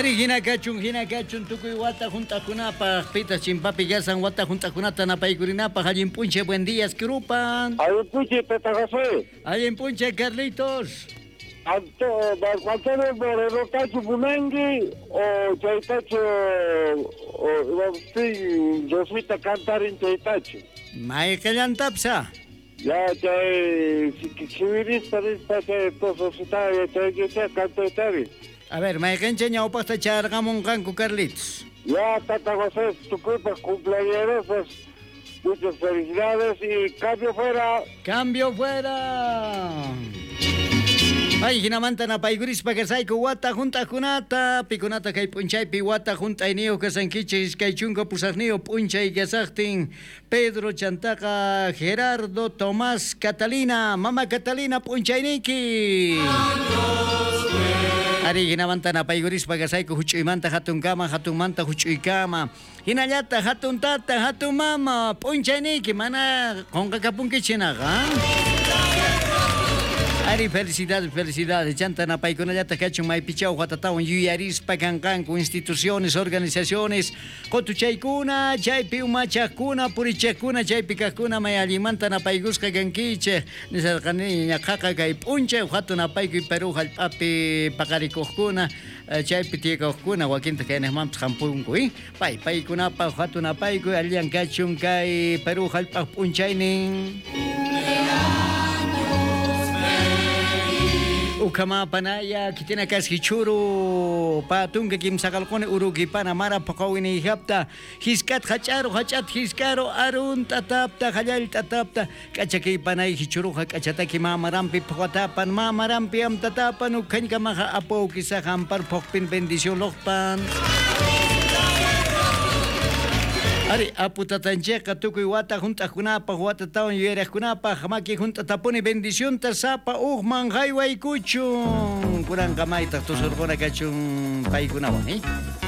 Ari hina kachun tukuy wata juntakunapaq pita chimpapi gasan wata juntakunata napaykurinapaq allin punche buen día Esquirupan. Allin punche Teta José. Allin punche Carlitos. Antonio Moreno Cacho Bunangui o Chaitacho o Josita Cantarin Chaitacho. May tapsa. Ya civilista ya canto Itari. A ver, may enseña o pasta chargamon canco Carlitos. Ya Tata José, tu culpa cumpleaños, pues muchas felicidades y cambio fuera. Cambio fuera. Ay, hinamanta na paiguris pagasay ko wata junta kunata, pikunata kay punchay pi wata junta inio kasankichis kay chunga pusarnio punchay gasakting Pedro Chantaka, Gerardo, Tomás, Catalina, Mama Catalina punchay niki. Ari hinamanta na paiguris pagasay ko huchuimanta hatun kama, hatun manta huchuy kama. Hinallata hatun tata, hatun mama, punchay niki, mana kung kakapungki chinaga. Ari felicidades, chanta na paikunallata kachun maypichaw watatawan yuyarispa kankanku instituciones, organizaciones, kotuchaykuna, chaypi umachakuna, purichakuna, chaypi kakuna may alimanta na paigusqa kankiche, nisarqani ñaqaqa kay p'unchay watu na paykuy Perú hallp'api paqarikuqkuna, chaypi tiyakaqkuna wakinta kaynaqmanpas hampunku, paykunapaq watu na paykuy allian kachun kay Perú hallp'aq p'unchaynin. Ukama panaya kitina kas hichuru patunga kim sakalkone urugi pana mara pakawini hapta hiskat hachat hiskaro arun tatapta halal tatapta kachaki panay hichuru kachata ki mamarampi pakatapan mamarampi am tatapan ukhan ka maha apo kisa hampar pokpin bendición lokpan. Ari aputatancheqa tukuy wata juntakunapaq watatawan yuyaraqkunapaq maki juntatapuni bendición tasapa uqman haywaykuchun kuranqa maytaq tusurquna kachun paykunawan